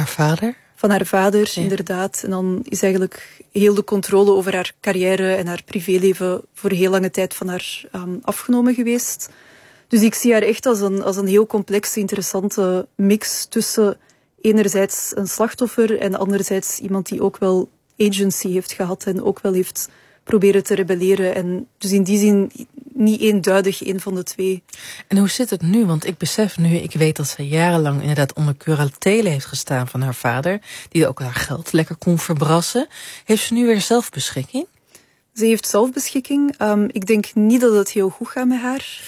haar vader? Van haar vader, ja. Inderdaad. En dan is eigenlijk heel de controle over haar carrière en haar privéleven voor heel lange tijd van haar afgenomen geweest. Dus ik zie haar echt als een heel complexe, interessante mix tussen enerzijds een slachtoffer en anderzijds iemand die ook wel agency heeft gehad en ook wel heeft proberen te rebelleren. En dus in die zin niet eenduidig een van de twee. En hoe zit het nu? Want ik besef nu, ik weet dat ze jarenlang inderdaad onder curatele heeft gestaan van haar vader, die ook haar geld lekker kon verbrassen. Heeft ze nu weer zelfbeschikking? Ze heeft zelfbeschikking. Ik denk niet dat het heel goed gaat met haar.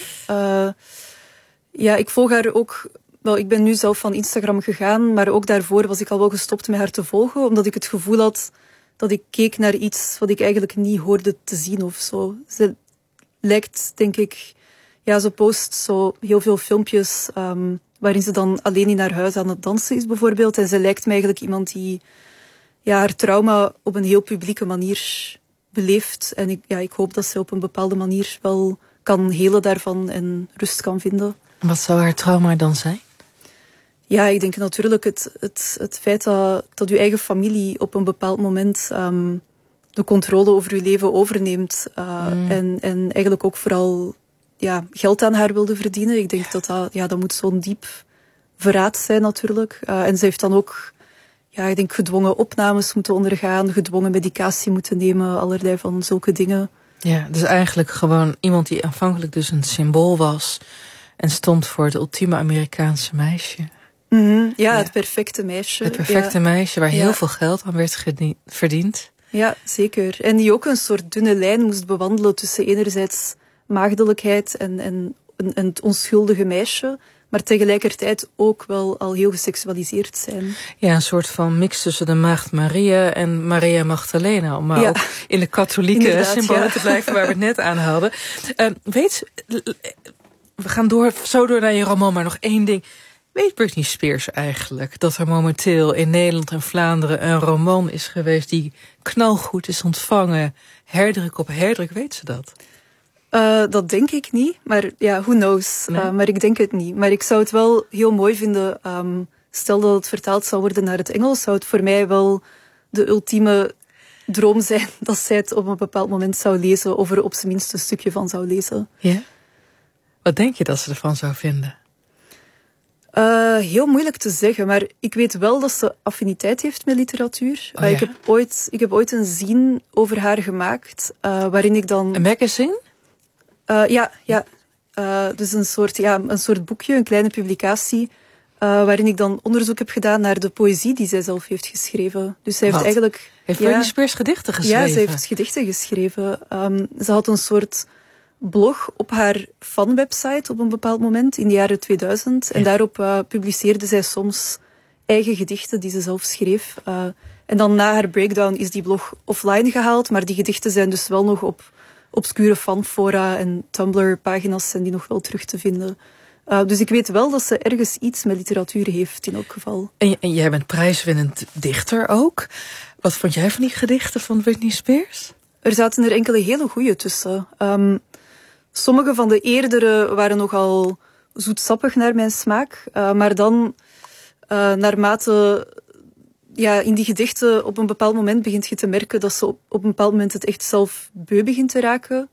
Ik volg haar ook. Wel, ik ben nu zelf van Instagram gegaan, maar ook daarvoor was ik al wel gestopt met haar te volgen, omdat ik het gevoel had dat ik keek naar iets wat ik eigenlijk niet hoorde te zien of zo. Ze lijkt, denk ik, ze post zo heel veel filmpjes waarin ze dan alleen in haar huis aan het dansen is bijvoorbeeld. En ze lijkt me eigenlijk iemand die haar trauma op een heel publieke manier beleeft. En ik hoop dat ze op een bepaalde manier wel kan helen daarvan en rust kan vinden. Wat zou haar trauma dan zijn? Ja, ik denk natuurlijk het feit dat uw eigen familie op een bepaald moment de controle over uw leven overneemt. En eigenlijk ook vooral geld aan haar wilde verdienen. Ik denk dat moet zo'n diep verraad zijn natuurlijk. En ze heeft dan ook ik denk gedwongen opnames moeten ondergaan, gedwongen medicatie moeten nemen, allerlei van zulke dingen. Ja, dus eigenlijk gewoon iemand die aanvankelijk dus een symbool was en stond voor het ultieme Amerikaanse meisje. Mm-hmm. Ja, het perfecte meisje. Het perfecte meisje waar heel veel geld aan werd verdiend. Ja, zeker. En die ook een soort dunne lijn moest bewandelen tussen enerzijds maagdelijkheid en het onschuldige meisje, maar tegelijkertijd ook wel al heel geseksualiseerd zijn. Ja, een soort van mix tussen de maagd Maria en Maria Magdalena, om maar ook in de katholieke symbolen te blijven waar we het net aan hadden. We gaan zo door naar je roman, maar nog één ding. Weet Britney Spears eigenlijk dat er momenteel in Nederland en Vlaanderen een roman is geweest die knalgoed is ontvangen, herdruk op herdruk? Weet ze dat? Dat denk ik niet, maar who knows. Nee? Maar ik denk het niet. Maar ik zou het wel heel mooi vinden, stel dat het vertaald zou worden naar het Engels, zou het voor mij wel de ultieme droom zijn dat zij het op een bepaald moment zou lezen, of er op zijn minst een stukje van zou lezen. Ja? Wat denk je dat ze ervan zou vinden? Heel moeilijk te zeggen, maar ik weet wel dat ze affiniteit heeft met literatuur. Ik heb ooit een zine over haar gemaakt, waarin ik dan... Een magazine? Dus een soort boekje, een kleine publicatie, waarin ik dan onderzoek heb gedaan naar de poëzie die zij zelf heeft geschreven. Dus zij heeft eigenlijk... Heeft Britney Spears gedichten geschreven? Ja, ze heeft gedichten geschreven. Ze had een soort blog op haar fanwebsite op een bepaald moment in de jaren 2000. En daarop publiceerde zij soms eigen gedichten die ze zelf schreef. En dan na haar breakdown is die blog offline gehaald, maar die gedichten zijn dus wel nog op obscure fanfora en Tumblr-pagina's zijn die nog wel terug te vinden. Dus ik weet wel dat ze ergens iets met literatuur heeft in elk geval. En jij bent prijswinnend dichter ook. Wat vond jij van die gedichten van Britney Spears? Er zaten er enkele hele goeie tussen. Sommige van de eerdere waren nogal zoetsappig naar mijn smaak. Maar dan, naarmate in die gedichten op een bepaald moment begint je te merken dat ze op een bepaald moment het echt zelf beu begint te raken.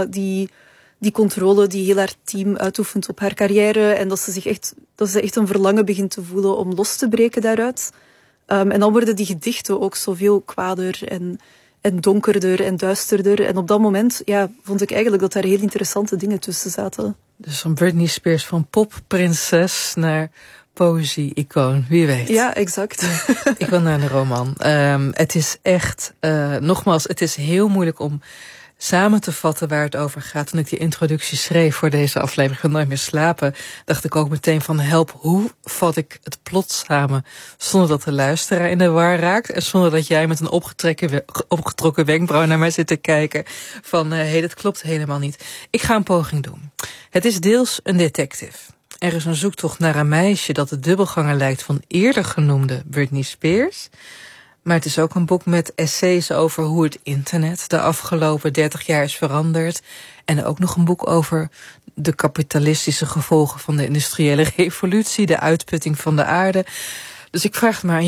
Die controle die heel haar team uitoefent op haar carrière. En dat ze echt een verlangen begint te voelen om los te breken daaruit. En dan worden die gedichten ook zoveel kwader en donkerder en duisterder. En op dat moment vond ik eigenlijk dat daar heel interessante dingen tussen zaten. Dus van Britney Spears van popprinses naar poëzie-icoon, wie weet. Ja, exact. Ik wil naar de roman. Het is echt, nogmaals, het is heel moeilijk om samen te vatten waar het over gaat. Toen ik die introductie schreef voor deze aflevering van Nooit meer slapen, dacht ik ook meteen van help, hoe vat ik het plot samen zonder dat de luisteraar in de war raakt en zonder dat jij met een opgetrokken wenkbrauw naar mij zit te kijken van dat klopt helemaal niet. Ik ga een poging doen. Het is deels een detective. Er is een zoektocht naar een meisje dat de dubbelganger lijkt van eerder genoemde Britney Spears. Maar het is ook een boek met essays over hoe het internet de afgelopen 30 jaar is veranderd. En ook nog een boek over de kapitalistische gevolgen van de industriële revolutie, de uitputting van de aarde. Dus ik vraag het maar aan